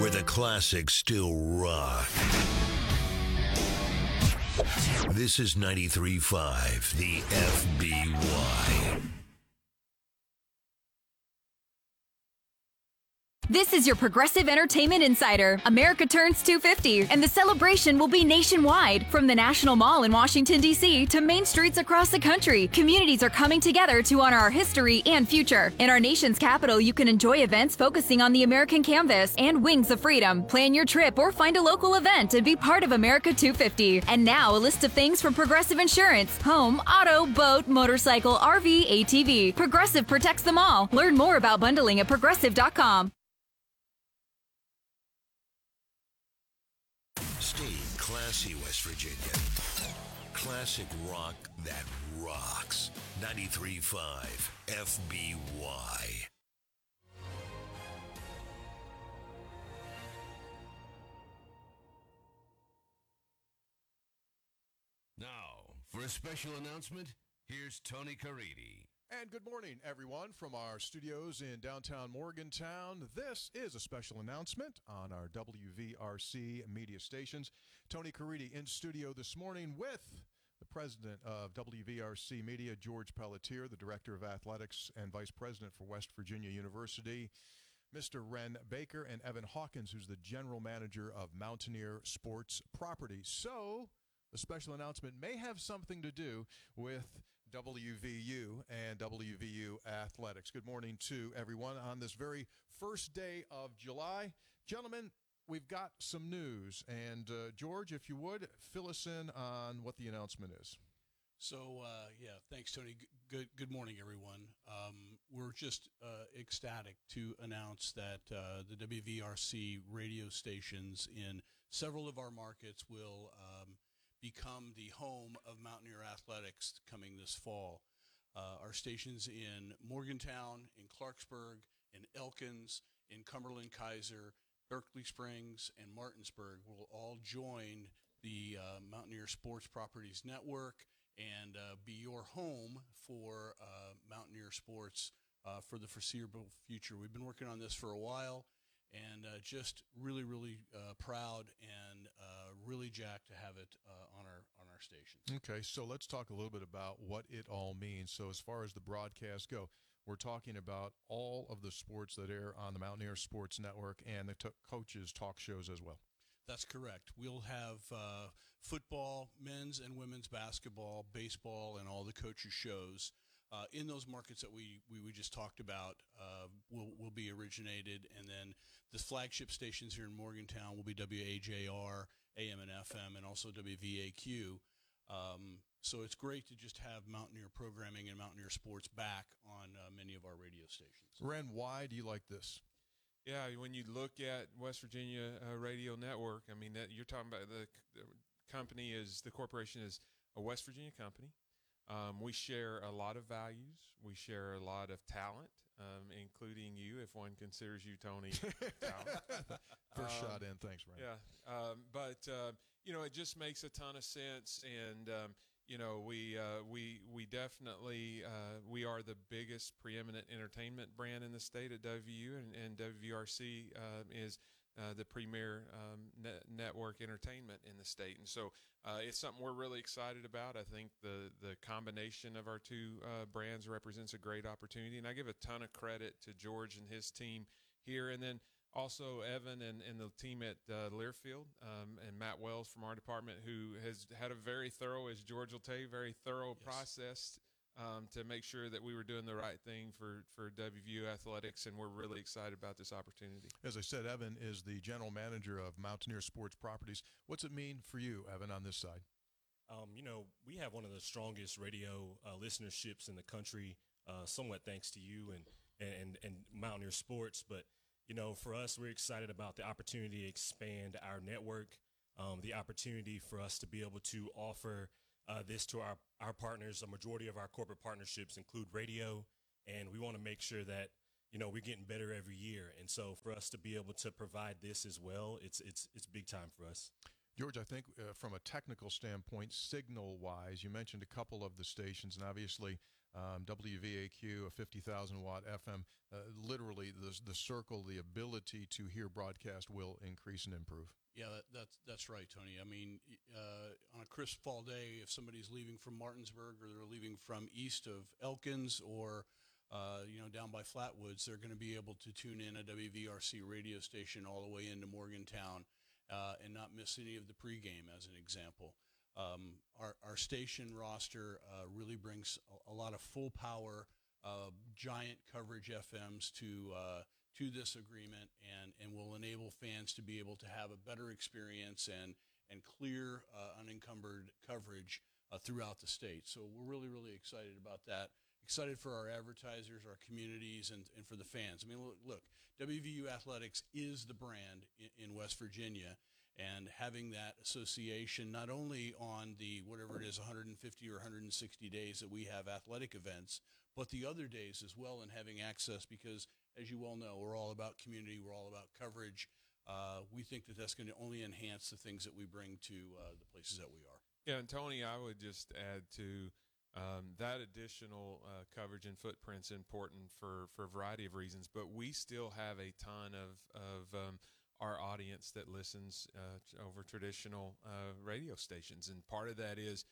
where the classics still rock. This is 93.5, the FBY. This is your Progressive Entertainment Insider. America turns 250, and the celebration will be nationwide. From the National Mall in Washington, D.C. to main streets across the country, communities are coming together to honor our history and future. In our nation's capital, you can enjoy events focusing on the American canvas and wings of freedom. Plan your trip or find a local event and be part of America 250. And now, a list of things from Progressive Insurance: home, auto, boat, motorcycle, RV, ATV. Progressive protects them all. Learn more about bundling at progressive.com. Stay classy, West Virginia. Classic rock that rocks. 93.5 FBY. Now, for a special announcement, here's Tony Caridi. And good morning, everyone, from our studios in downtown Morgantown. This is a special announcement on our WVRC media stations. Tony Caridi in studio this morning with the president of WVRC Media, George Pelletier, the director of athletics and vice president for West Virginia University, Mr. Ren Baker, and Evan Hawkins, who's the general manager of Mountaineer Sports Properties. So the special announcement may have something to do with WVU and WVU Athletics. Good morning to everyone on this very first day of July. Gentlemen, we've got some news. And George, if you would, fill us in on what the announcement is. So, thanks, Tony. Good morning, everyone. We're just ecstatic to announce that the WVRC radio stations in several of our markets will become the home of Mountaineer Athletics coming this fall. Our stations in Morgantown, in Clarksburg, in Elkins, in Cumberland, Kaiser, Berkeley Springs, and Martinsburg will all join the Mountaineer Sports Properties Network and be your home for Mountaineer Sports for the foreseeable future. We've been working on this for a while, and just really, really proud and really jacked to have it on our stations. Okay, so let's talk a little bit about what it all means. So as far as the broadcasts go, we're talking about all of the sports that air on the Mountaineer Sports Network and the coaches' talk shows as well. That's correct. We'll have football, men's and women's basketball, baseball, and all the coaches' shows in those markets that we just talked about will be originated. And then the flagship stations here in Morgantown will be WAJR, AM and FM, and also WVAQ. So it's great to just have Mountaineer programming and Mountaineer sports back on many of our radio stations. Ren, why do you like this? Yeah, when you look at West Virginia Radio Network, I mean, that you're talking about the company is, the corporation is a West Virginia company. We share a lot of values. We share a lot of talent, including you, if one considers you, Tony, talent. First shot in. Thanks, Ren. Yeah, but it just makes a ton of sense, and we definitely we are the biggest preeminent entertainment brand in the state at WVU, and WVRC is the premier network entertainment in the state. And so it's something we're really excited about. I think the combination of our two brands represents a great opportunity, and I give a ton of credit to George and his team here, and then also Evan and the team at Learfield, and Matt Wells from our department, who has had a very thorough, as George will tell you, very thorough process to make sure that we were doing the right thing for WVU Athletics, and we're really excited about this opportunity. As I said, Evan is the general manager of Mountaineer Sports Properties. What's it mean for you, Evan, on this side? We have one of the strongest radio listenerships in the country, somewhat thanks to you and Mountaineer Sports, but for us, we're excited about the opportunity to expand our network, the opportunity for us to be able to offer this to our partners. A majority of our corporate partnerships include radio, and we want to make sure that, we're getting better every year. And so for us to be able to provide this as well, it's big time for us. George, I think from a technical standpoint, signal-wise, you mentioned a couple of the stations, and obviously WVAQ, a 50,000 watt FM. Literally, the circle, the ability to hear broadcast will increase and improve. Yeah, that's right, Tony. I mean, on a crisp fall day, if somebody's leaving from Martinsburg or they're leaving from east of Elkins or down by Flatwoods, they're going to be able to tune in a WVRC radio station all the way into Morgantown and not miss any of the pregame, as an example. Our station roster really brings a lot of full power, giant coverage FMs to this agreement, and will enable fans to be able to have a better experience and clear, unencumbered coverage throughout the state. So we're really, really excited about that. Excited for our advertisers, our communities, and for the fans. I mean, look, WVU Athletics is the brand in West Virginia, and having that association not only on the whatever it is 150 or 160 days that we have athletic events, but the other days as well, and having access, because as you well know, we're all about community, we're all about coverage. We think that that's going to only enhance the things that we bring to the places that we are. Yeah, and Tony, I would just add to that additional coverage and footprint's important for a variety of reasons, but we still have a ton of our audience that listens over traditional radio stations, and part of that is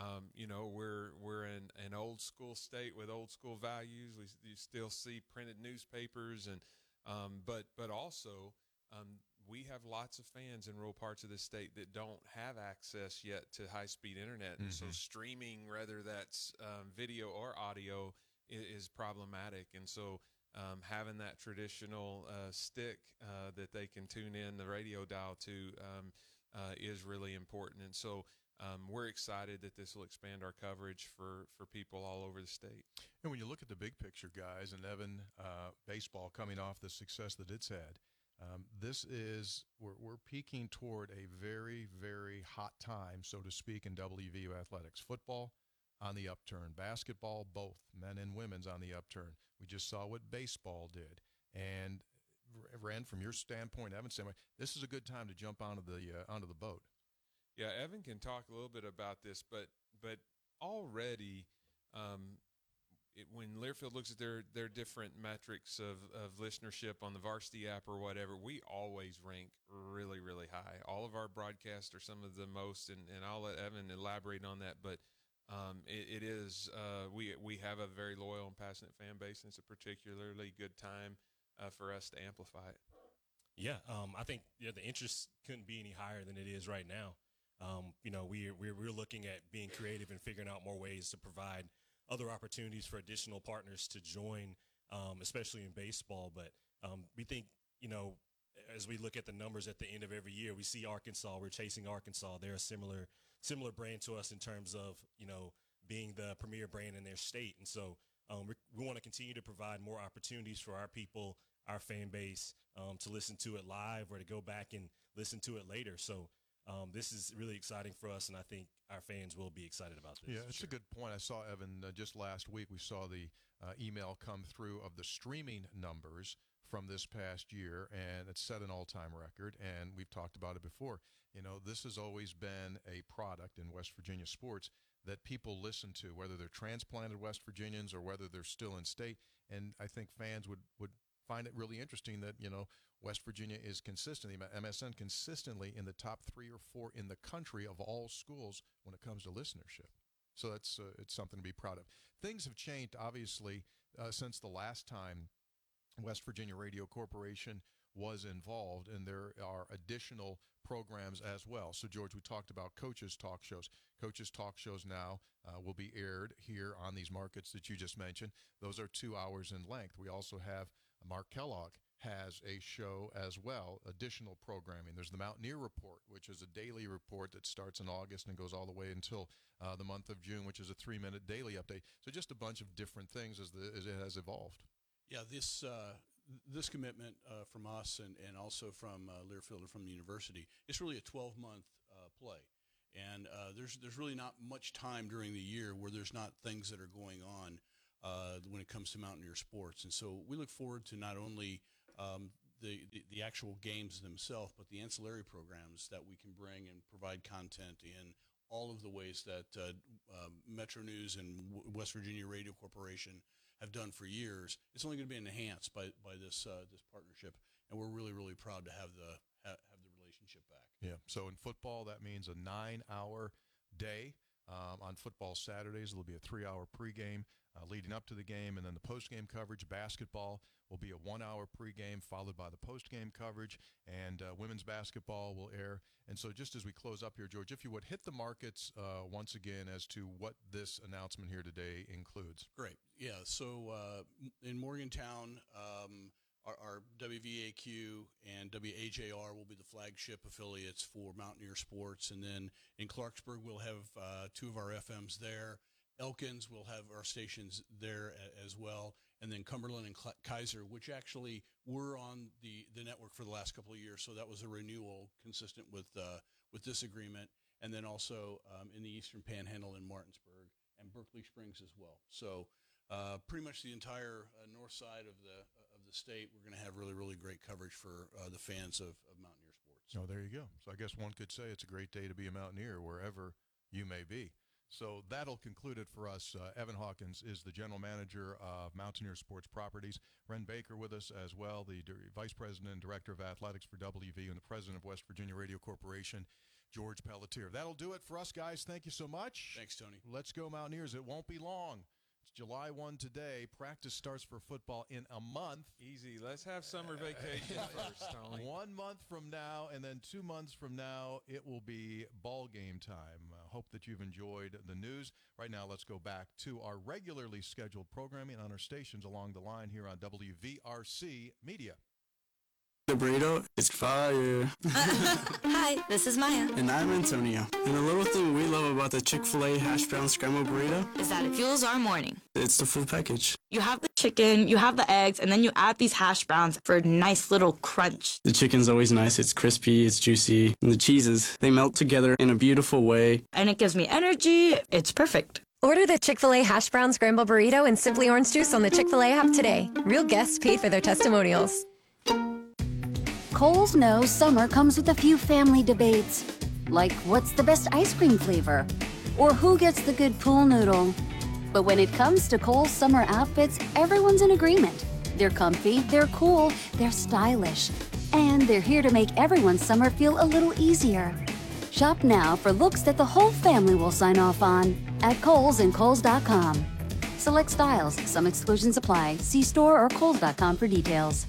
we're in an old school state with old school values. You still see printed newspapers, and but also we have lots of fans in rural parts of the state that don't have access yet to high-speed internet. And so streaming, whether that's video or audio, is problematic. And so having that traditional stick that they can tune in the radio dial to is really important. And so we're excited that this will expand our coverage for people all over the state. And when you look at the big picture, guys, and Evan, baseball coming off the success that it's had, we're peaking toward a very, very hot time, so to speak, in WVU athletics. Football on the upturn, basketball, both men and women's on the upturn. We just saw what baseball did. And Ren, from your standpoint, Evan's standpoint, this is a good time to jump onto the boat. Yeah, Evan can talk a little bit about this, but already when Learfield looks at their different metrics of listenership on the Varsity app or whatever, we always rank really, really high. All of our broadcasts are some of the most, and I'll let Evan elaborate on that, but it is we have a very loyal and passionate fan base, and it's a particularly good time for us to amplify it. Yeah, I think the interest couldn't be any higher than it is right now. We're looking at being creative and figuring out more ways to provide other opportunities for additional partners to join, especially in baseball. But we think, as we look at the numbers at the end of every year, we see Arkansas. We're chasing Arkansas. They're a similar brand to us in terms of, being the premier brand in their state. And so we want to continue to provide more opportunities for our people, our fan base, to listen to it live or to go back and listen to it later. So this is really exciting for us, and I think our fans will be excited about this. Yeah, it's a good point. I saw, Evan, just last week, we saw the email come through of the streaming numbers from this past year, and it set an all-time record, and we've talked about it before. This has always been a product in West Virginia sports that people listen to, whether they're transplanted West Virginians or whether they're still in state, and I think fans would find it really interesting that, West Virginia is consistently, MSN consistently in the top 3 or 4 in the country of all schools when it comes to listenership. So it's something to be proud of. Things have changed, obviously, since the last time West Virginia Radio Corporation was involved, and there are additional programs as well. So, George, we talked about Coaches Talk Shows. Coaches Talk Shows now will be aired here on these markets that you just mentioned. Those are 2 hours in length. We also have Mark Kellogg has a show as well, additional programming. There's the Mountaineer Report, which is a daily report that starts in August and goes all the way until the month of June, which is a 3-minute daily update. So just a bunch of different things as it has evolved. Yeah, this commitment from us and also from Learfield and from the university, it's really a 12-month play. And there's really not much time during the year where there's not things that are going on when it comes to Mountaineer sports. And so we look forward to not only the actual games themselves, but the ancillary programs that we can bring and provide content in all of the ways that Metro News and West Virginia Radio Corporation have done for years. It's only going to be enhanced by this partnership, and we're really, really proud to have the relationship back. Yeah. So in football, that means a 9-hour day. On football Saturdays, it'll be a 3-hour pregame leading up to the game, and then the postgame coverage. Basketball will be a 1-hour pregame followed by the postgame coverage, and women's basketball will air. And so just as we close up here, George, if you would hit the markets once again as to what this announcement here today includes. Great. Yeah. So in Morgantown, our WVAQ and WAJR will be the flagship affiliates for Mountaineer Sports. And then in Clarksburg, we'll have 2 of our FMs there. Elkins will have our stations there as well. And then Cumberland and Kaiser, which actually were on the network for the last couple of years. So that was a renewal consistent with this agreement. And then also in the Eastern Panhandle in Martinsburg and Berkeley Springs as well. So pretty much the entire north side of the state, we're going to have really, really great coverage for the fans of Mountaineer sports. Oh, there you go. So I guess one could say it's a great day to be a Mountaineer wherever you may be. So that'll conclude it for us. Evan Hawkins is the general manager of Mountaineer Sports Properties. Ren Baker with us as well, the vice president and director of athletics for WV and the president of West Virginia Radio Corporation, George Pelletier. That'll do it for us, guys. Thank you so much. Thanks, Tony. Let's go Mountaineers. It won't be long. It's July 1 today. Practice starts for football in a month. Easy. Let's have summer vacation first, Tony. 1 month from now, and then 2 months from now, it will be ball game time. Hope that you've enjoyed the news. Right now, let's go back to our regularly scheduled programming on our stations along the line here on WVRC Media. The burrito is fire. Hi, this is Maya. And I'm Antonio. And the little thing we love about the Chick-fil-A hash brown scrambled burrito is that it fuels our morning. It's the full package. You have the chicken, you have the eggs, and then you add these hash browns for a nice little crunch. The chicken's always nice. It's crispy, it's juicy. And the cheeses, they melt together in a beautiful way. And it gives me energy. It's perfect. Order the Chick-fil-A hash brown scrambled burrito and Simply Orange Juice on the Chick-fil-A app today. Real guests paid for their testimonials. Kohl's knows summer comes with a few family debates, like what's the best ice cream flavor, or who gets the good pool noodle. But when it comes to Kohl's summer outfits, everyone's in agreement. They're comfy, they're cool, they're stylish, and they're here to make everyone's summer feel a little easier. Shop now for looks that the whole family will sign off on at Kohl's and Kohl's.com. Select styles, some exclusions apply. See store or Kohl's.com for details.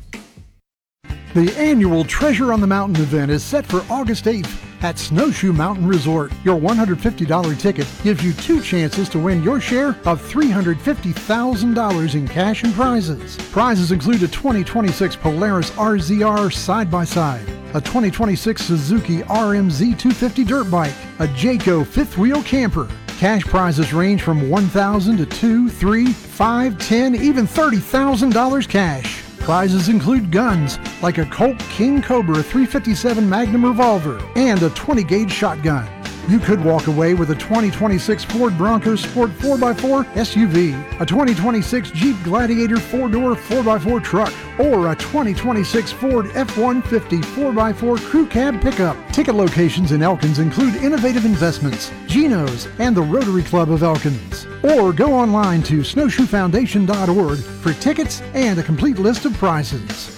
The annual Treasure on the Mountain event is set for August 8th at Snowshoe Mountain Resort. Your $150 ticket gives you 2 chances to win your share of $350,000 in cash and prizes. Prizes include a 2026 Polaris RZR side-by-side, a 2026 Suzuki RMZ 250 dirt bike, a Jayco 5th wheel camper. Cash prizes range from $1,000 to $2,000, $3,000, $5,000, $10,000, even $30,000 cash. Prizes include guns like a Colt King Cobra 357 Magnum revolver and a 20-gauge shotgun. You could walk away with a 2026 Ford Bronco Sport 4x4 SUV, a 2026 Jeep Gladiator 4-door 4x4 truck, or a 2026 Ford F-150 4x4 crew cab pickup. Ticket locations in Elkins include Innovative Investments, Geno's, and the Rotary Club of Elkins. Or go online to snowshoefoundation.org for tickets and a complete list of prizes.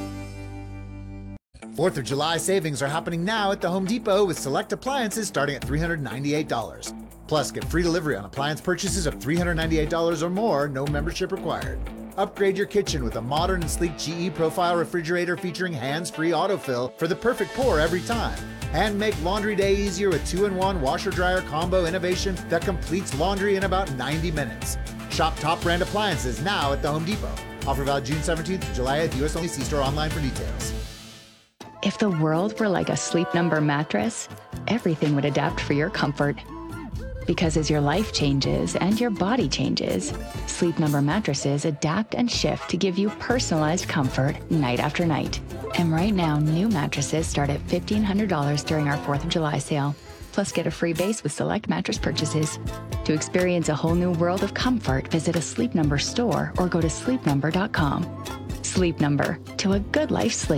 4th of July savings are happening now at the Home Depot with select appliances starting at $398. Plus, get free delivery on appliance purchases of $398 or more, no membership required. Upgrade your kitchen with a modern and sleek GE Profile refrigerator featuring hands-free autofill for the perfect pour every time. And make laundry day easier with 2-in-1 washer-dryer combo innovation that completes laundry in about 90 minutes. Shop top brand appliances now at the Home Depot. Offer valid June 17th to July 8th, US only. See store online for details. If the world were like a Sleep Number mattress, everything would adapt for your comfort. Because as your life changes and your body changes, Sleep Number mattresses adapt and shift to give you personalized comfort night after night. And right now, new mattresses start at $1,500 during our 4th of July sale. Plus, get a free base with select mattress purchases. To experience a whole new world of comfort, visit a Sleep Number store or go to sleepnumber.com. Sleep Number, to a good life sleep.